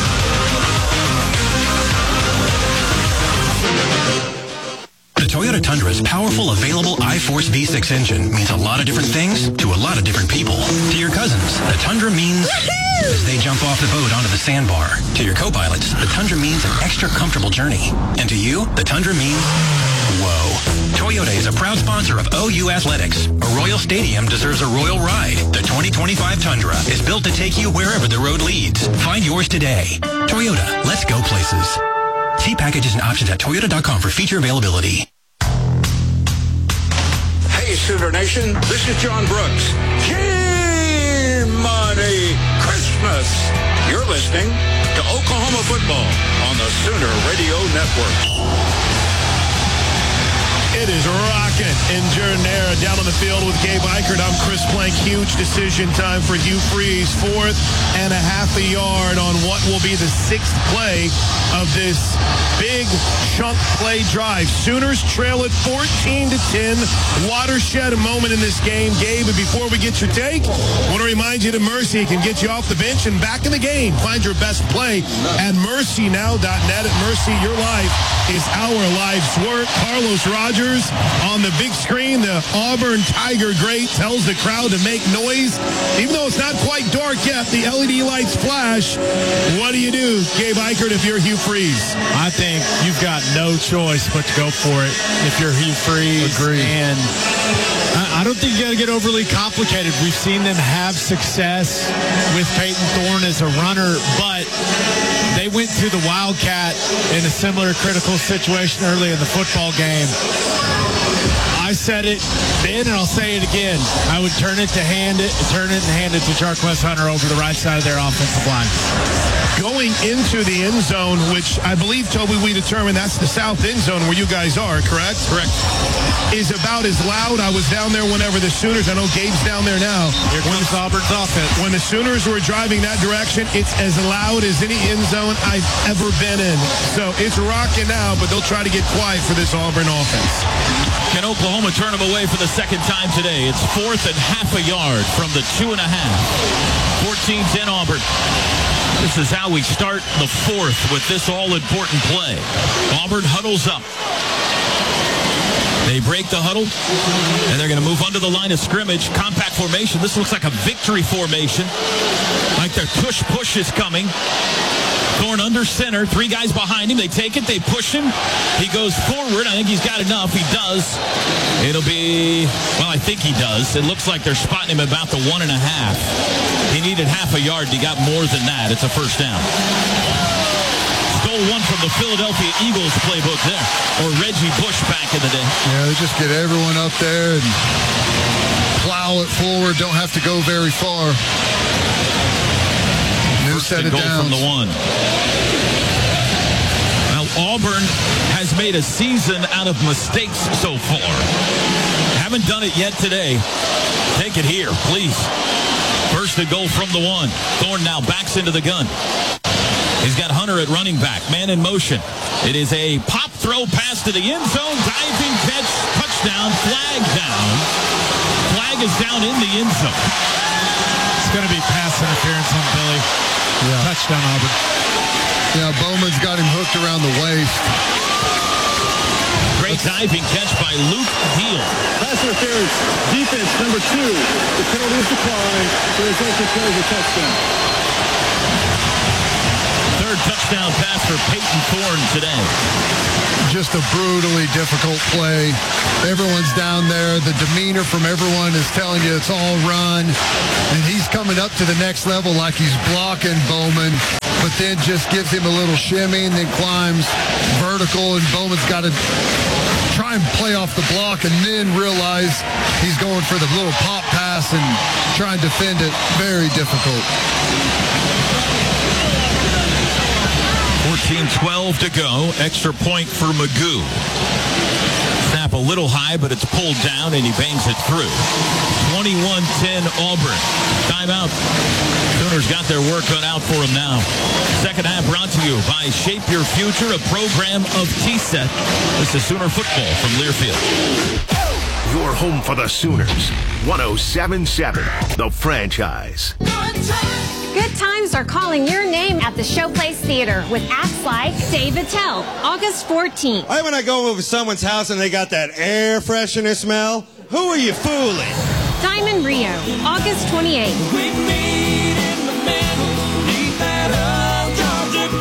The Toyota Tundra's powerful, available iForce V six engine means a lot of different things to a lot of different people. To your cousins, the Tundra means as they jump off the boat onto the sandbar. To your co-pilots, the Tundra means an extra comfortable journey. And to you, the Tundra means whoa. Toyota is a proud sponsor of O U Athletics. A Royal Stadium deserves a royal ride. The twenty twenty-five Tundra is built to take you wherever the road leads. Find yours today. Toyota, let's go places. See packages and options at toyota dot com for feature availability. Hey, Sooner Nation, this is John Brooks. G-Money Christmas. You're listening to Oklahoma football on the Sooner Radio Network. It is rocking in Jordan-Hare down on the field with Gabe Eichert. I'm Chris Plank. Huge decision time for Hugh Freeze. Fourth and a half a yard on what will be the sixth play of this big chunk play drive. Sooners trail it fourteen to ten. Watershed moment in this game. Gabe, and before we get your take, I want to remind you that Mercy can get you off the bench and back in the game. Find your best play at mercy now dot net. At Mercy, your life is our life's work. Carlos Rogers on the big screen, the Auburn Tiger great tells the crowd to make noise. Even though it's not quite dark yet, the L E D lights flash. What do you do, Gabe Eichert, if you're Hugh Freeze? I think you've got no choice but to go for it if you're Hugh Freeze. Agreed. And I, I don't think you got to get overly complicated. We've seen them have success with Peyton Thorne as a runner, but they went to the Wildcat in a similar critical situation early in the football game. I said it then, and I'll say it again. I would turn it to hand it, turn it and hand it to Jarquez Hunter over the right side of their offensive line. Going into the end zone, which I believe, Toby, we determined that's the south end zone where you guys are, correct? Correct. Is about as loud. I was down there whenever the Sooners, I know Gabe's down there now. Here comes Auburn's offense. When the Sooners were driving that direction, it's as loud as any end zone I've ever been in. So it's rocking now, but they'll try to get quiet for this Auburn offense. Can Oklahoma turn them away for the second time today? It's fourth and half a yard from the two and a half. fourteen ten Auburn. This is how we start the fourth with this all-important play. Auburn huddles up. They break the huddle, and they're going to move under the line of scrimmage. Compact formation. This looks like a victory formation. Like their tush-push is coming. Thorne under center. Three guys behind him. They take it. They push him. He goes forward. I think he's got enough. He does. It'll be, well, I think he does. It looks like they're spotting him about the one and a half. He needed half a yard. He got more than that. It's a first down. Stole one from the Philadelphia Eagles playbook there. Or Reggie Bush back in the day. Yeah, they just get everyone up there and plow it forward. Don't have to go very far. New set of goal downs. From the one. Well, Auburn has has made a season out of mistakes so far. Haven't done it yet today. Take it here, please. First and goal from the one. Thorne now backs into the gun. He's got Hunter at running back. Man in motion. It is a pop throw pass to the end zone. Diving catch. Touchdown. Flag down. Flag is down in the end zone. It's going to be pass interference on Billy. Yeah. Touchdown, Auburn. Yeah, Bowman's got him hooked around the waist. Great diving catch by Luke Deal. Pass interference. Defense number two. The penalty is declined. The result declares a touchdown. Third touchdown pass for Peyton Thorne today. Just a brutally difficult play. Everyone's down there. The demeanor from everyone is telling you it's all run. And he's coming up to the next level like he's blocking Bowman, but then just gives him a little shimmy and then climbs vertical, and Bowman's got to try and play off the block and then realize he's going for the little pop pass and try and defend it. Very difficult. fourteen twelve to go. Extra point for Magoo. Snap a little high, but it's pulled down, and he bangs it through. twenty-one ten Auburn. Timeout. Sooners got their work cut out for them now. Second half brought to you by Shape Your Future, a program of T-Set. This is Sooner football from Learfield. Your home for the Sooners. one oh seven point seven, The Franchise. Good times are calling your name at the Showplace Theater with acts like Dave Attell, August fourteenth. Right when I go over someone's house and they got that air freshener smell, who are you fooling? Diamond Rio, August twenty-eighth. We meet in the middle, beneath that old Georgia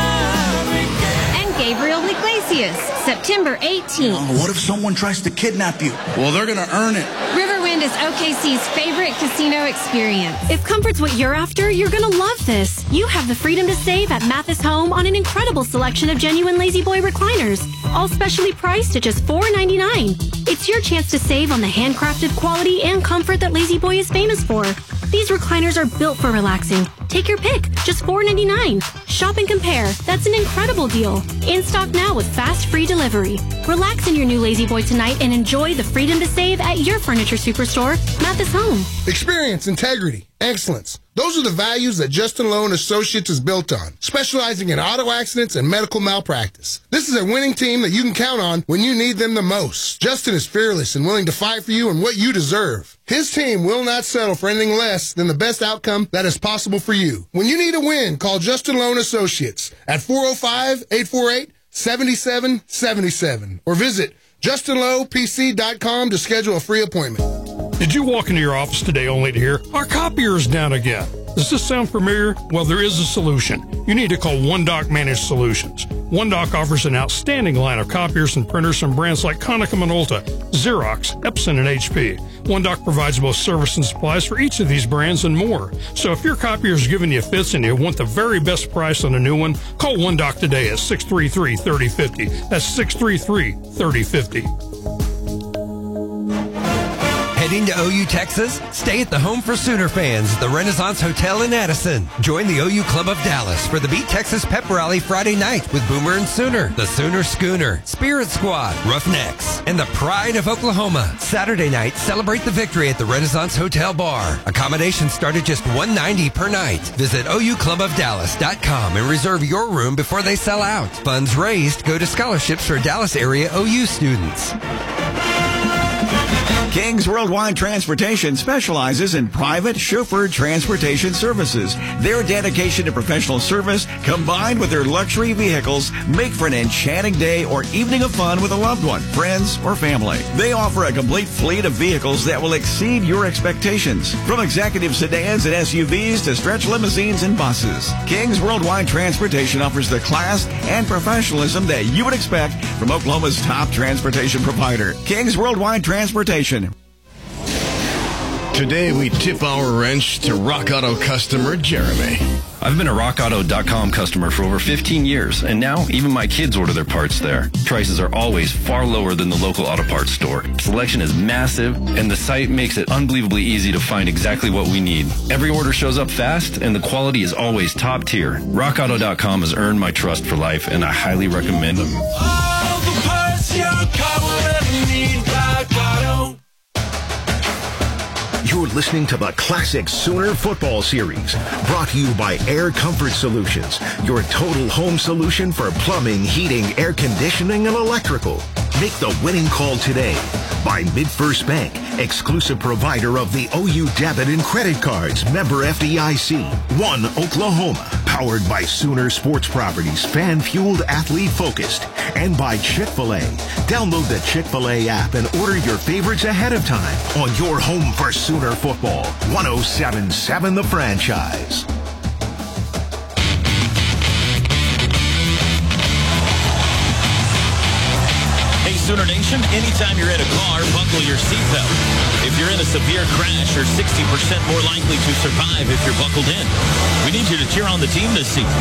pine. And Gabriel Iglesias, September eighteenth. Oh, what if someone tries to kidnap you? Well, they're going to earn it. Riverwind is O K C's favorite casino experience. If comfort's what you're after, you're going to love this. You have the freedom to save at Mathis Home on an incredible selection of genuine Lazy Boy recliners, all specially priced at just four ninety-nine. It's your chance to save on the handcrafted quality and comfort that Lazy Boy is famous for. These recliners are built for relaxing. Take your pick, just four ninety-nine. Shop and compare. That's an incredible deal. In stock now with fast free delivery. Relax in your new Lazy Boy tonight and enjoy the freedom to save at your furniture superstore, Mathis Home. Experience, integrity, excellence. Those are the values that Justin Lowe and Associates is built on, specializing in auto accidents and medical malpractice. This is a winning team that you can count on when you need them the most. Justin is fearless and willing to fight for you and what you deserve. His team will not settle for anything less than the best outcome that is possible for you. When you need a win, call Justin Lowe and Associates at four oh five, eight four eight, seven seven seven seven or visit justin lowe p c dot com to schedule a free appointment. Did you walk into your office today only to hear, our copier is down again? Does this sound familiar? Well, there is a solution. You need to call One Dock Managed Solutions. One Dock offers an outstanding line of copiers and printers from brands like Konica Minolta, Xerox, Epson, and H P. One Dock provides both service and supplies for each of these brands and more. So if your copier is giving you fits and you want the very best price on a new one, call One Dock today at six three three, three oh five oh. That's six three three, three oh five oh. Heading to O U, Texas? Stay at the home for Sooner fans, the Renaissance Hotel in Addison. Join the O U Club of Dallas for the Beat Texas Pep Rally Friday night with Boomer and Sooner, the Sooner Schooner, Spirit Squad, Roughnecks, and the Pride of Oklahoma. Saturday night, celebrate the victory at the Renaissance Hotel Bar. Accommodations start at just one hundred ninety dollars per night. Visit O U club of dallas dot com and reserve your room before they sell out. Funds raised go to scholarships for Dallas area O U students. King's Worldwide Transportation specializes in private chauffeured transportation services. Their dedication to professional service, combined with their luxury vehicles, make for an enchanting day or evening of fun with a loved one, friends, or family. They offer a complete fleet of vehicles that will exceed your expectations, from executive sedans and S U Vs to stretch limousines and buses. King's Worldwide Transportation offers the class and professionalism that you would expect from Oklahoma's top transportation provider. King's Worldwide Transportation. Today we tip our wrench to Rock Auto customer Jeremy. I've been a rock auto dot com customer for over fifteen years, and now even my kids order their parts there. Prices are always far lower than the local auto parts store. Selection is massive, and the site makes it unbelievably easy to find exactly what we need. Every order shows up fast, and the quality is always top tier. rock auto dot com has earned my trust for life, and I highly recommend them. the parts your car will ever need. Rock Auto. You're listening to the Classic Sooner Football Series, brought to you by Air Comfort Solutions, your total home solution for plumbing, heating, air conditioning, and electrical. Make the winning call today by MidFirst Bank, exclusive provider of the O U debit and credit cards, member F D I C. One Oklahoma, powered by Sooner Sports Properties, fan-fueled, athlete-focused. And by Chick-fil-A. Download the Chick-fil-A app and order your favorites ahead of time on your home for Sooner football. one oh seven point seven The Franchise. Hey, Sooner Nation, anytime you're in a car, buckle your seatbelt. If you're in a severe crash, you're sixty percent more likely to survive if you're buckled in. We need you to cheer on the team this season.